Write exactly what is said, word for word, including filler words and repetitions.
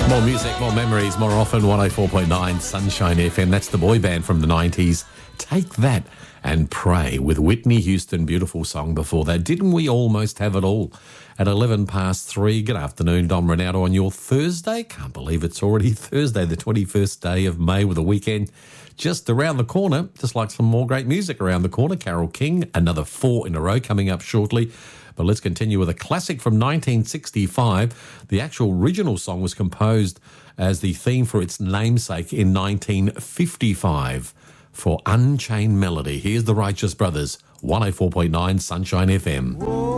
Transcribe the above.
More music, more memories, more often. one oh four point nine Sunshine F M. That's the boy band from the nineties. Take That and Pray with Whitney Houston. Beautiful song before that. Didn't we almost have it all? At eleven past three, good afternoon, Dom Ronaldo on your Thursday. Can't believe it's already Thursday, the twenty-first day of May, with a weekend just around the corner. Just like some more great music around the corner. Carole King, another four in a row coming up shortly. But let's continue with a classic from nineteen sixty-five. The actual original song was composed as the theme for its namesake in nineteen fifty-five for Unchained Melody. Here's the Righteous Brothers, one oh four point nine Sunshine F M. Whoa.